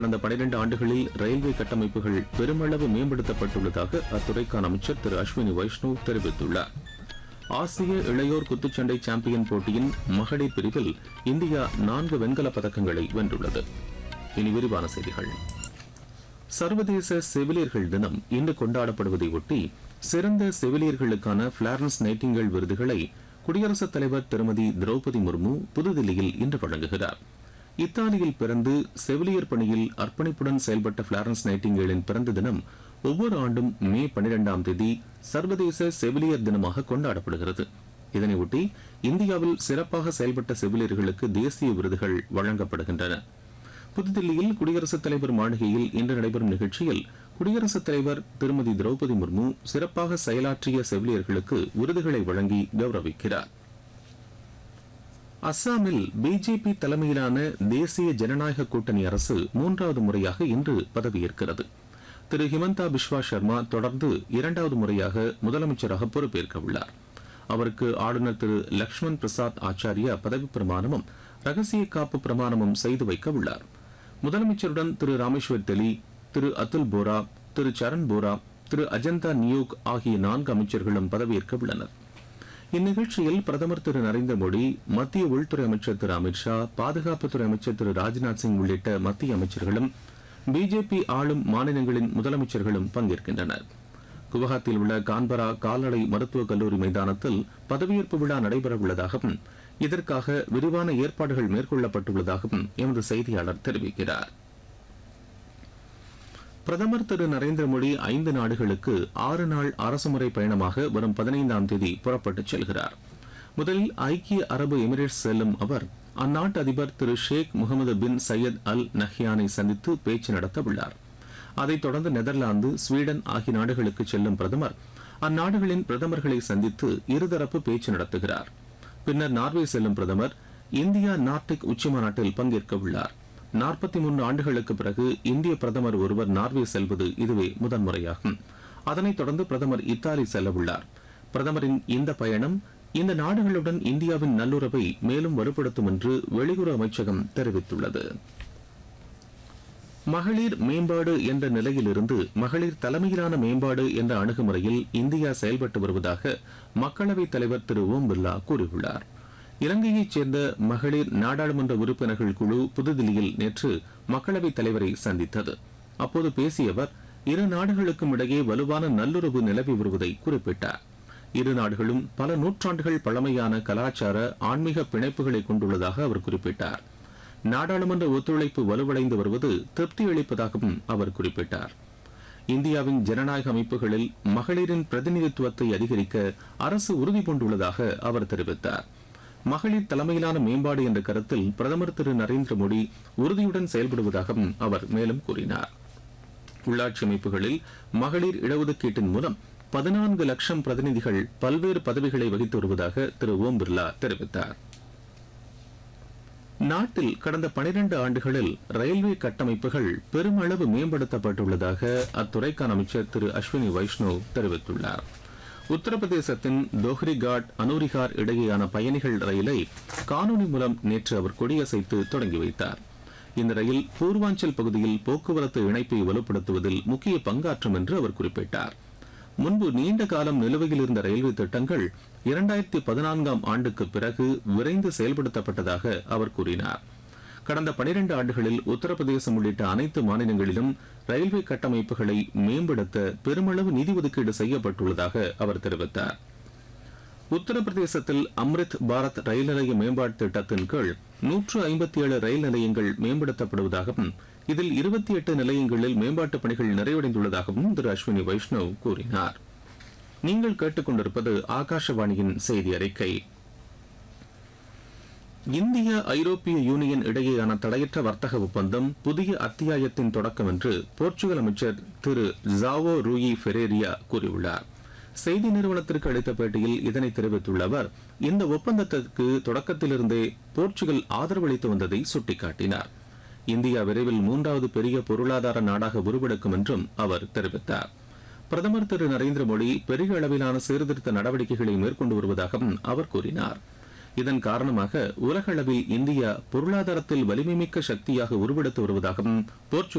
கடந்த 12 ஆண்டுகளில் ரயில்வே கட்டமைப்புகள் பெருமளவு மேம்படுத்தப்பட்டுள்ளதாக அத்துறைக்கான அமைச்சர் திரு அஸ்வினி வைஷ்ணவ் தெரிவித்துள்ளார். ஆசிய இளையோர் குத்துச்சண்டை சாம்பியன் போட்டியின் மகளிர் பிரிவில் இந்தியா 4 வெண்கலப் பதக்கங்களை வென்றுள்ளது. இனி விரிவான செய்திகள். சர்வதேச செவிலியர்கள் தினம் இன்று கொண்டாடப்படுவதை ஒட்டி சிறந்த செவிலியர்களுக்கான பிளாரன்ஸ் நைட்டிங்கேல் விருதுகளை குடியரசுத் தலைவர் திருமதி திரௌபதி முர்மு புதுதில்லியில் இன்று வழங்குகிறார். இத்தாலியில் பிறந்து செவிலியர் பணியில் அர்ப்பணிப்புடன் செயல்பட்ட பிளாரன்ஸ் நைட்டிங்கேலின் பிறந்த தினம் ஒவ்வொரு ஆண்டும் மே 12ஆம் தேதி சர்வதேச செவிலியர் தினமாக கொண்டாடப்படுகிறது. இதனையொட்டி இந்தியாவில் சிறப்பாக செயல்பட்ட செவிலியர்களுக்கு தேசிய விருதுகள் வழங்கப்படுகின்றன. புதுதில்லியில் குடியரசுத் தலைவர் மாளிகையில் இன்று நடைபெறும் நிகழ்ச்சியில் குடியரசுத் தலைவர் திருமதி திரௌபதி முர்மு சிறப்பாக செயலாற்றிய செவிலியர்களுக்கு விருதுகளை வழங்கி கௌரவிக்கிறார். அஸ்ஸாமில் பிஜேபி தலைமையிலான தேசிய ஜனநாயக கூட்டணி அரசு 3வது முறையாக இன்று பதவியேற்கிறது. திரு ஹிமந்தா பிஸ்வா சர்மா தொடர்ந்து 2வது முறையாக முதலமைச்சராக பொறுப்பேற்க உள்ளார். அவருக்கு ஆளுநர் திரு லக்ஷ்மண் பிரசாத் ஆச்சாரியா பதவிப் பிரமாணமும் ரகசிய காப்பு பிரமாணமும் செய்து வைக்க உள்ளார். முதலமைச்சருடன் திரு ராமேஸ்வர் தெலி, திரு அதுல் போரா, திரு சரண் போரா, திரு அஜந்தா நியோக் ஆகிய 4 அமைச்சர்களும் பதவியேற்க உள்ளனர். இந்நிகழ்ச்சியில் பிரதமர் திரு நரேந்திர மோடி, மத்திய உள்துறை அமைச்சர் திரு அமித்ஷா, பாதுகாப்புத்துறை அமைச்சர் திரு ராஜ்நாத் சிங் உள்ளிட்ட மத்திய அமைச்சர்களும் பிஜேபி ஆளும் மாநிலங்களின் முதலமைச்சர்களும் பங்கேற்கின்றனர். குவஹாத்தியில் உள்ள கான்பரா கால்நடை மருத்துவக் கல்லூரி மைதானத்தில் பதவியேற்பு விழா நடைபெறவுள்ளதாகவும் இதற்காக விரிவான ஏற்பாடுகள் மேற்கொள்ளப்பட்டுள்ளதாகவும் எமது செய்தியாளர் தெரிவிக்கிறார். பிரதமர் திரு நரேந்திர மோடி 5 நாடுகளுக்கு 6 நாள் அரசுமுறை பயணமாக வரும் 15ஆம் தேதி புறப்பட்டுச் செல்கிறார். முதலில் ஐக்கிய அரபு எமிரேட்ஸ் செல்லும் அவர் அந்நாட்டு அதிபர் திரு ஷேக் முகமது பின் சையத் அல் நஹ்யானை சந்தித்து பேச்சு நடத்த உள்ளார். அதைத் தொடர்ந்து நெதர்லாந்து, ஸ்வீடன் ஆகிய நாடுகளுக்கு செல்லும் பிரதமர் அந்நாடுகளின் பிரதமர்களை சந்தித்து இருதரப்பு பேச்சு நடத்துகிறார். பின்னர் நார்வே செல்லும் பிரதமர் இந்தியா நார்டிக் உச்சிமாநாட்டில் பங்கேற்க உள்ளார். 43 ஆண்டுகளுக்கு பிறகு இந்திய பிரதமர் ஒருவர் நார்வே செல்வது இதுவே முதன்முறையாகும். அதனைத் தொடர்ந்து பிரதமர் இத்தாலி செல்ல உள்ளார். பிரதமரின் இந்த பயணம் இந்த நாடுகளுடன் இந்தியாவின் நல்லுறவை மேலும் வலுப்படுத்தும் என்று வெளியுறவு அமைச்சகம் தெரிவித்துள்ளது. மகளிர் மேம்பாடு என்ற நிலையிலிருந்து மகளிர் தலைமையிலான மேம்பாடு என்ற அணுகுமுறையில் இந்தியா செயல்பட்டு வருவதாக மக்களவைத் தலைவர் திரு ஓம் பிர்லா கூறியுள்ளார். இலங்கையைச் சேர்ந்த மகளிர் நாடாளுமன்ற உறுப்பினர்கள் குழு புதுதில்லியில் நேற்று மக்களவைத் தலைவரை சந்தித்தது. அப்போது பேசிய அவர், இரு நாடுகளுக்கும் இடையே வலுவான நல்லுறவு நிலவி வருவதை குறிப்பிட்டார். இரு நாடுகளும் பல நூற்றாண்டுகள் பழமையான கலாச்சார ஆன்மீக பிணைப்புகளை கொண்டுள்ளதாக அவர் குறிப்பிட்டார். நாடாளுமன்ற ஒத்துழைப்பு வலுவடைந்து வருவது திருப்தி அளிப்பதாகவும் அவர் குறிப்பிட்டார். இந்தியாவின் ஜனநாயக அமைப்புகளில் மகளிரின் பிரதிநிதித்துவத்தை அதிகரிக்க அரசு உறுதி பூண்டுள்ளதாக அவர் தெரிவித்தார். மகளிர் தலைமையிலான மேம்பாடு என்ற கருத்தில் பிரதமர் திரு நரேந்திர மோடி உறுதியுடன் செயல்படுவதாகவும் அவர் மேலும் கூறினார். உள்ளாட்சி அமைப்புகளில் மகளிர் இடஒதுக்கீட்டின் மூலம் 14 லட்சம் பிரதிநிதிகள் பல்வேறு பதவிகளை வகித்து வருவதாக திரு ஓம் பிர்லா தெரிவித்தார். நாட்டில் கடந்த 12 ஆண்டுகளில் ரயில்வே கட்டமைப்புகள் பெருமளவு மேம்படுத்தப்பட்டுள்ளதாக அத்துறைக்கான அமைச்சர் திரு அஸ்வினி வைஷ்ணவ் தெரிவித்துள்ளார். உத்தரப்பிரதேசத்தின் தோஹ்ரிகாட் அனூரிகார் இடையேயான பயணிகள் ரயிலை காணொலி மூலம் நேற்று அவர் கொடியசைத்து தொடங்கி வைத்தார். இந்த ரயில் பூர்வாஞ்சல் பகுதியில் போக்குவரத்து இணைப்பை வலுப்படுத்துவதில் முக்கிய பங்காற்றும் என்று அவர் குறிப்பிட்டார். முன்பு நீண்ட காலம் நிலுவையில் இருந்த ரயில்வே திட்டங்கள் 2014ஆம் ஆண்டுக்கு பிறகு விரைந்து செயல்படுத்தப்பட்டதாக அவர் கூறினார். கடந்த 12 ஆண்டுகளில் உத்தரப்பிரதேசம் உள்ளிட்ட அனைத்து மாநிலங்களிலும் ரயில்வே கட்டமைப்புகளை மேம்படுத்த பெருமளவு நிதி ஒதுக்கீடு செய்யப்பட்டுள்ளதாக அவர் தெரிவித்தார். உத்தரப்பிரதேசத்தில் அம்ரித் பாரத் ரயில் நிலைய மேம்பாட்டு திட்டத்தின் கீழ் 157 ரயில் நிலையங்கள் மேம்படுத்தப்படுவதாகவும் இதில் 28 நிலையங்களில் மேம்பாட்டு பணிகள் நிறைவடைந்துள்ளதாகவும் திரு அஸ்வினி வைஷ்ணவ் கூறினார். நீங்கள் கேட்டுக்கொண்டிருப்பது ஆகாஷவாணியின் செய்தி அறிக்கை. இந்திய ஐரோப்பிய யூனியன் இடையேயான தடையற்ற வர்த்தக ஒப்பந்தம் புதிய அத்தியாயத்தின் தொடக்கம் என்று போர்ச்சுகல் அமைச்சர் திரு ஜாவோ ரூயி ஃபெரேரியா கூறியுள்ளார். செய்தி நிறுவனத்திற்கு அளித்த பேட்டியில் இதனை தெரிவித்துள்ள அவர், இந்த ஒப்பந்தத்திற்கு தொடக்கத்திலிருந்தே போர்ச்சுகல் ஆதரவளித்து வந்ததை சுட்டிக்காட்டினார். இந்தியா விரைவில் 3வது பெரிய பொருளாதார நாடாக உருவெடுக்கும் என்றும் அவர் தெரிவித்தார். பிரதமர் திரு நரேந்திர மோடி பெரிய அளவிலான சீர்திருத்த நடவடிக்கைகளை மேற்கொண்டு வருவதாகவும் அவர் கூறினார். இதன் காரணமாக உலகளவில் இந்தியா பொருளாதாரத்தில் வலிமைமிக்க சக்தியாக உருவெடுத்து வருவதாகவும் போர்ச்சுகல்